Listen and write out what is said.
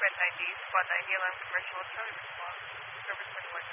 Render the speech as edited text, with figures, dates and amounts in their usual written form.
Red 90, Squad 90, Alarm Commercial, Charlie Response, Service 21.